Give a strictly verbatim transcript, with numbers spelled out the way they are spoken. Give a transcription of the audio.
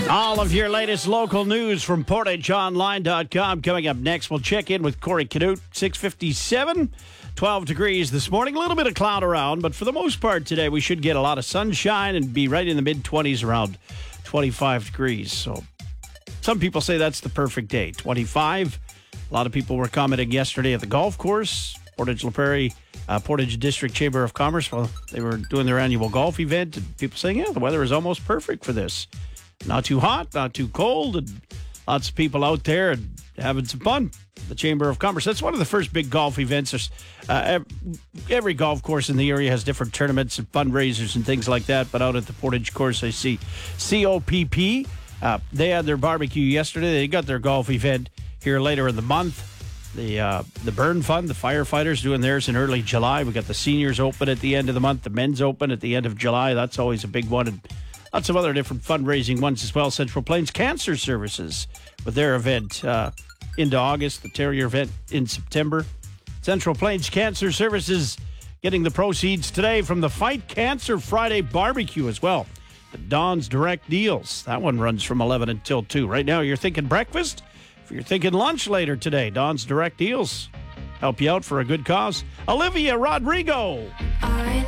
All of your latest local news from portage online dot com. Coming up next, we'll check in with Corey Canute, six fifty-seven, twelve degrees this morning. A little bit of cloud around, but for the most part today, we should get a lot of sunshine and be right in the mid-twenties, around twenty-five degrees. So some people say that's the perfect day, twenty-five. A lot of people were commenting yesterday at the golf course, Portage La Prairie, uh, Portage District Chamber of Commerce. Well, they were doing their annual golf event, and people saying, yeah, the weather is almost perfect for this. Not too hot, not too cold, and lots of people out there and having some fun. The Chamber of Commerce. That's one of the first big golf events. There's, uh, every golf course in the area has different tournaments and fundraisers and things like that. But out at the Portage course, I see C O P P. Uh, they had their barbecue yesterday. They got their golf event here later in the month. The uh, the Burn Fund, the firefighters doing theirs in early July. We got the seniors open at the end of the month. The men's open at the end of July. That's always a big one. And lots of other different fundraising ones as well. Central Plains Cancer Services with their event uh, into August, the Terrier event in September. Central Plains Cancer Services getting the proceeds today from the Fight Cancer Friday barbecue as well. The Don's Direct Deals. That one runs from eleven until two. Right now, you're thinking breakfast. If you're thinking lunch later today, Don's Direct Deals help you out for a good cause. Olivia Rodrigo.